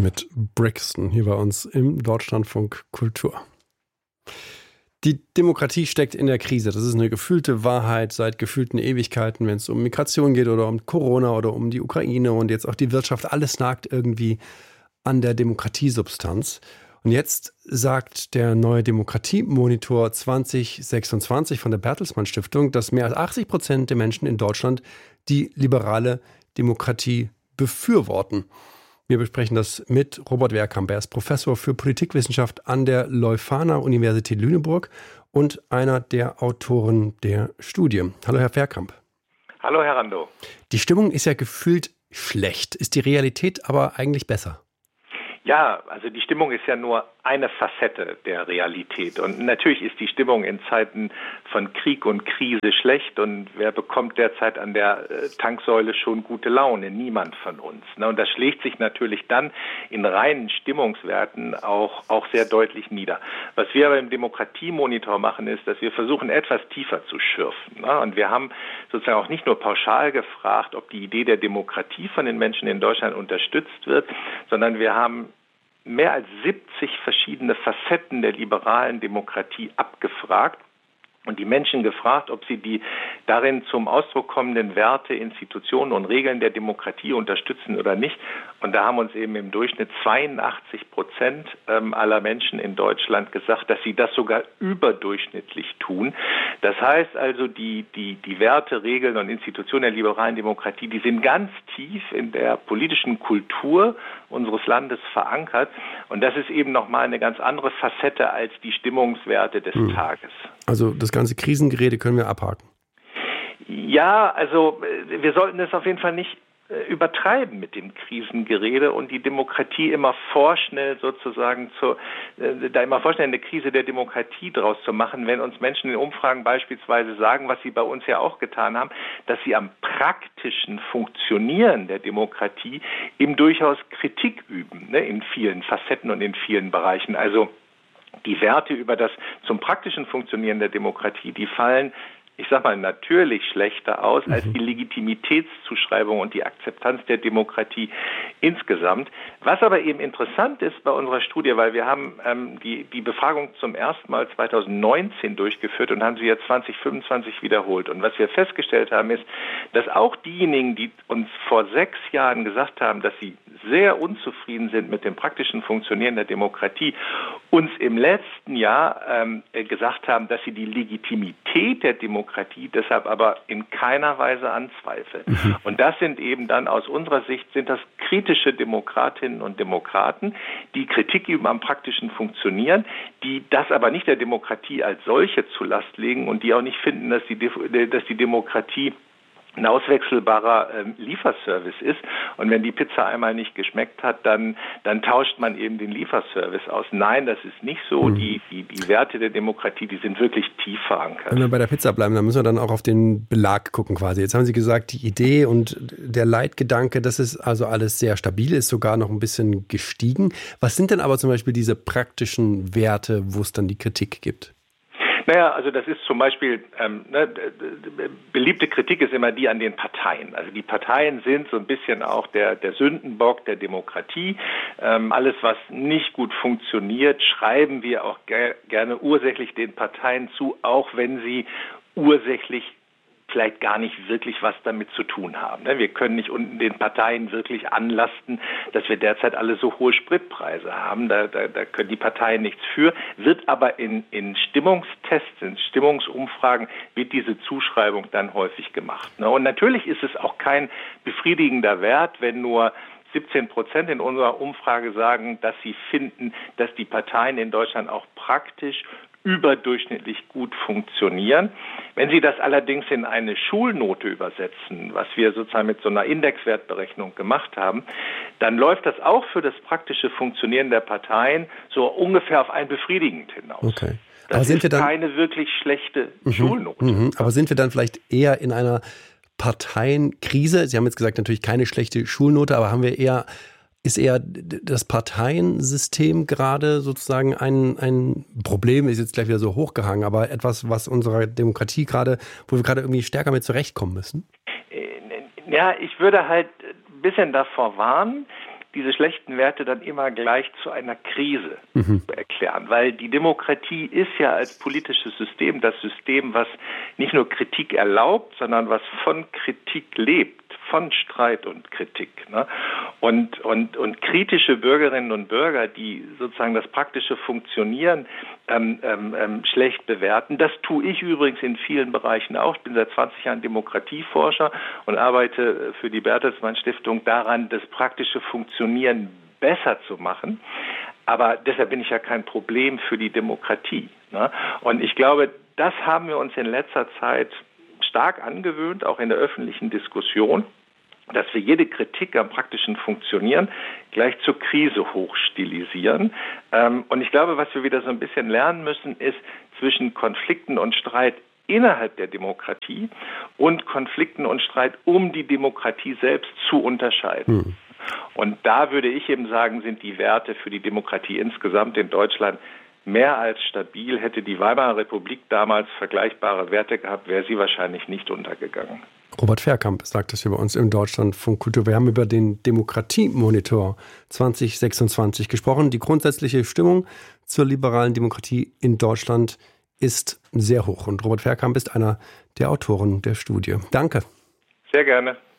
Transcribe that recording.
mit Brixton hier bei uns im Deutschlandfunk Kultur. Die Demokratie steckt in der Krise. Das ist eine gefühlte Wahrheit seit gefühlten Ewigkeiten, wenn es um Migration geht oder um Corona oder um die Ukraine und jetzt auch die Wirtschaft. Alles nagt irgendwie an der Demokratiesubstanz. Und jetzt sagt der neue Demokratiemonitor 2026 von der Bertelsmann Stiftung, dass mehr als 80% der Menschen in Deutschland die liberale Demokratie befürworten. Wir besprechen das mit Robert Wehrkamp. Er ist Professor für Politikwissenschaft an der Leuphana-Universität Lüneburg und einer der Autoren der Studie. Hallo, Herr Wehrkamp. Hallo, Herr Rando. Die Stimmung ist ja gefühlt schlecht. Ist die Realität aber eigentlich besser? Ja, also die Stimmung ist ja nur eine Facette der Realität. Und natürlich ist die Stimmung in Zeiten von Krieg und Krise schlecht. Und wer bekommt derzeit an der Tanksäule schon gute Laune? Niemand von uns. Und das schlägt sich natürlich dann in reinen Stimmungswerten auch sehr deutlich nieder. Was wir aber im Demokratiemonitor machen, ist, dass wir versuchen, etwas tiefer zu schürfen. Und wir haben sozusagen auch nicht nur pauschal gefragt, ob die Idee der Demokratie von den Menschen in Deutschland unterstützt wird, sondern wir haben mehr als 70 verschiedene Facetten der liberalen Demokratie abgefragt und die Menschen gefragt, ob sie die darin zum Ausdruck kommenden Werte, Institutionen und Regeln der Demokratie unterstützen oder nicht. Und da haben uns eben im Durchschnitt 82% aller Menschen in Deutschland gesagt, dass sie das sogar überdurchschnittlich tun. Das heißt also, die Werte, Regeln und Institutionen der liberalen Demokratie, die sind ganz tief in der politischen Kultur unseres Landes verankert. Und das ist eben nochmal eine ganz andere Facette als die Stimmungswerte des Tages. Also das ganze Krisengerede können wir abhaken. Ja, also wir sollten es auf jeden Fall nicht übertreiben mit dem Krisengerede und die Demokratie immer vorschnell sozusagen immer vorschnell eine Krise der Demokratie draus zu machen, wenn uns Menschen in Umfragen beispielsweise sagen, was sie bei uns ja auch getan haben, dass sie am praktischen Funktionieren der Demokratie eben durchaus Kritik üben, in vielen Facetten und in vielen Bereichen. Also die Werte über das zum praktischen Funktionieren der Demokratie, die fallen, ich sag mal, natürlich schlechter aus als die Legitimitätszuschreibung und die Akzeptanz der Demokratie insgesamt. Was aber eben interessant ist bei unserer Studie, weil wir haben die Befragung zum ersten Mal 2019 durchgeführt und haben sie jetzt 2025 wiederholt. Und was wir festgestellt haben, ist, dass auch diejenigen, die uns vor 6 Jahren gesagt haben, dass sie sehr unzufrieden sind mit dem praktischen Funktionieren der Demokratie, uns im letzten Jahr gesagt haben, dass sie die Legitimität der Demokratie deshalb aber in keiner Weise anzweifeln. Und das sind eben dann aus unserer Sicht sind das kritische Demokratinnen und Demokraten, die Kritik üben am praktischen Funktionieren, die das aber nicht der Demokratie als solche zur Last legen und die auch nicht finden, dass die Demokratie ein auswechselbarer Lieferservice ist. Und wenn die Pizza einmal nicht geschmeckt hat, dann tauscht man eben den Lieferservice aus. Nein, das ist nicht so. Die Werte der Demokratie, die sind wirklich tief verankert. Wenn wir bei der Pizza bleiben, dann müssen wir dann auch auf den Belag gucken quasi. Jetzt haben Sie gesagt, die Idee und der Leitgedanke, das ist also alles sehr stabil, ist sogar noch ein bisschen gestiegen. Was sind denn aber zum Beispiel diese praktischen Werte, wo es dann die Kritik gibt? Naja, also das ist zum Beispiel, beliebte Kritik ist immer die an den Parteien. Also die Parteien sind so ein bisschen auch der Sündenbock der Demokratie. Alles, was nicht gut funktioniert, schreiben wir auch gerne ursächlich den Parteien zu, auch wenn sie ursächlich vielleicht gar nicht wirklich was damit zu tun haben. Wir können nicht unten den Parteien wirklich anlasten, dass wir derzeit alle so hohe Spritpreise haben. Da können die Parteien nichts für. Wird aber in Stimmungstests, in Stimmungsumfragen wird diese Zuschreibung dann häufig gemacht. Und natürlich ist es auch kein befriedigender Wert, wenn nur 17% in unserer Umfrage sagen, dass sie finden, dass die Parteien in Deutschland auch praktisch überdurchschnittlich gut funktionieren. Wenn Sie das allerdings in eine Schulnote übersetzen, was wir sozusagen mit so einer Indexwertberechnung gemacht haben, dann läuft das auch für das praktische Funktionieren der Parteien so ungefähr auf ein befriedigend hinaus. Okay. Das ist keine wirklich schlechte Schulnote. Aber sind wir dann vielleicht eher in einer Parteienkrise? Sie haben jetzt gesagt, natürlich keine schlechte Schulnote, aber ist eher das Parteiensystem gerade sozusagen ein Problem, ist jetzt gleich wieder so hochgehangen, aber etwas, was unserer Demokratie wo wir gerade irgendwie stärker mit zurechtkommen müssen? Ja, ich würde halt ein bisschen davor warnen, diese schlechten Werte dann immer gleich zu einer Krise zu erklären. Weil die Demokratie ist ja als politisches System das System, was nicht nur Kritik erlaubt, sondern was von Kritik lebt, von Streit und Kritik. Ne? Und kritische Bürgerinnen und Bürger, die sozusagen das praktische Funktionieren schlecht bewerten, das tue ich übrigens in vielen Bereichen auch. Ich bin seit 20 Jahren Demokratieforscher und arbeite für die Bertelsmann Stiftung daran, das praktische Funktionieren besser zu machen. Aber deshalb bin ich ja kein Problem für die Demokratie. Ne? Und ich glaube, das haben wir uns in letzter Zeit stark angewöhnt, auch in der öffentlichen Diskussion, dass wir jede Kritik am praktischen Funktionieren gleich zur Krise hochstilisieren. Und ich glaube, was wir wieder so ein bisschen lernen müssen, ist zwischen Konflikten und Streit innerhalb der Demokratie und Konflikten und Streit um die Demokratie selbst zu unterscheiden. Und da würde ich eben sagen, sind die Werte für die Demokratie insgesamt in Deutschland mehr als stabil. Hätte die Weimarer Republik damals vergleichbare Werte gehabt, wäre sie wahrscheinlich nicht untergegangen. Robert Verkamp sagt das hier bei uns im Deutschlandfunk Kultur. Wir haben über den Demokratiemonitor 2026 gesprochen. Die grundsätzliche Stimmung zur liberalen Demokratie in Deutschland ist sehr hoch. Und Robert Verkamp ist einer der Autoren der Studie. Danke. Sehr gerne.